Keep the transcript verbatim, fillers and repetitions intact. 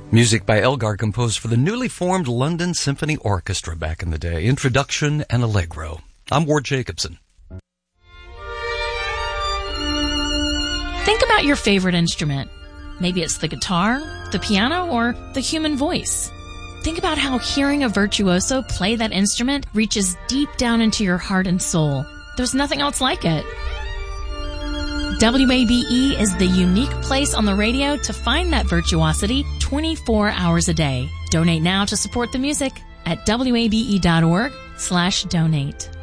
Music by Elgar composed for the newly formed London Symphony Orchestra back in the day. Introduction and Allegro. I'm Ward Jacobson. Think about your favorite instrument. Maybe it's the guitar, the piano, or the human voice. Think about how hearing a virtuoso play that instrument reaches deep down into your heart and soul. There's nothing else like it. W A B E is the unique place on the radio to find that virtuosity twenty-four hours a day. Donate now to support the music at W A B E dot org slash donate.